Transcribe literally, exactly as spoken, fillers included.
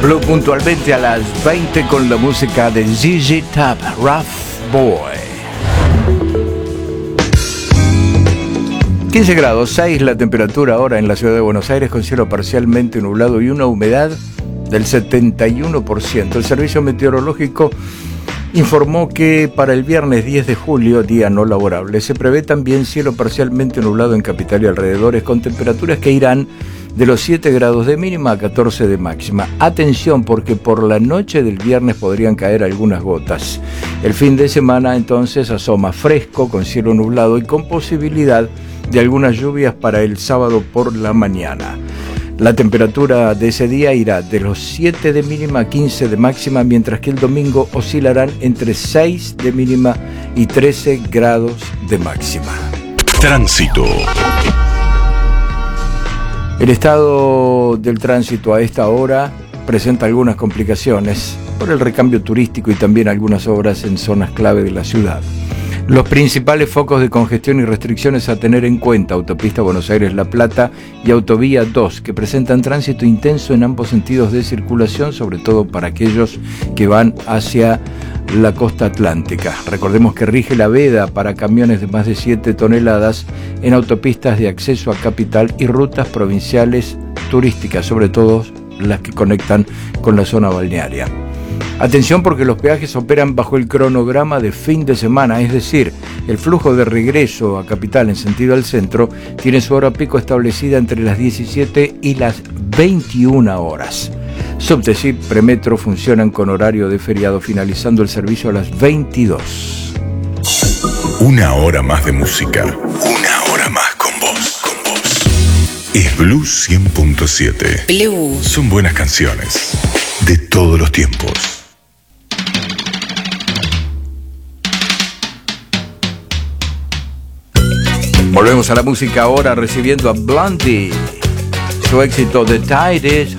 Blue puntualmente a las veinte con la música de Z Z Top, Rough Boy. quince grados seis la temperatura ahora en la ciudad de Buenos Aires, con cielo parcialmente nublado y una humedad del setenta y uno por ciento. El servicio meteorológico informó que para el viernes diez de julio, día no laborable, se prevé también cielo parcialmente nublado en capital y alrededores, con temperaturas que irán de los siete grados de mínima a catorce de máxima. Atención, porque por la noche del viernes podrían caer algunas gotas. El fin de semana entonces asoma fresco, con cielo nublado y con posibilidad de algunas lluvias para el sábado por la mañana. La temperatura de ese día irá de los siete de mínima a quince de máxima, mientras que el domingo oscilarán entre seis de mínima y trece grados de máxima. Tránsito. El estado del tránsito a esta hora presenta algunas complicaciones por el recambio turístico y también algunas obras en zonas clave de la ciudad. Los principales focos de congestión y restricciones a tener en cuenta: autopista Buenos Aires-La Plata y autovía dos, que presentan tránsito intenso en ambos sentidos de circulación, sobre todo para aquellos que van hacia la costa atlántica. Recordemos que rige la veda para camiones de más de siete toneladas en autopistas de acceso a capital y rutas provinciales turísticas, sobre todo las que conectan con la zona balnearia. Atención, porque los peajes operan bajo el cronograma de fin de semana, es decir, el flujo de regreso a capital en sentido al centro tiene su hora pico establecida entre las diecisiete y las veintiuna horas. Subtesip, Premetro funcionan con horario de feriado, finalizando el servicio a las veintidós. Una hora más de música. Una hora más con vos. Con vos. Es Blue cien punto siete. Blue. Son buenas canciones de todos los tiempos. Volvemos a la música ahora, recibiendo a Blondie. Su éxito The Tide Is